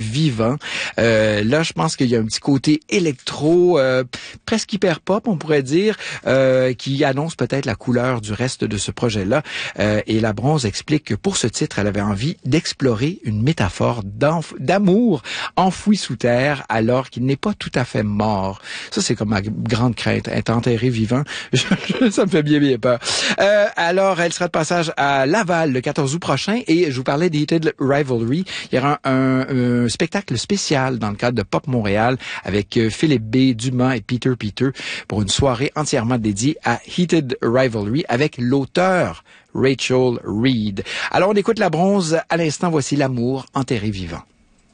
vivant. Là, je pense qu'il y a un petit côté électro, presque hyper pop, on pourrait dire, qui annonce peut-être la couleur du reste de ce projet-là. Et la Bronze explique que pour ce titre, elle avait envie d'explorer une métaphore d'amour enfoui sous terre alors qu'il n'est pas tout à fait mort. Ça, c'est comme ma grande crainte, être enterré vivant. Ça me fait bien peur. Alors, elle sera de passage à Laval le 14 août prochain et je vous parlais des Heated Rivalry. Il y aura un spectacle spécial dans le cadre de Pop Montréal avec Philippe B, Dumas et Peter pour une soirée entièrement dédiée à Heated Rivalry avec l'auteur Rachel Reed. Alors, on écoute la Bronze. À l'instant, voici L'amour enterré vivant.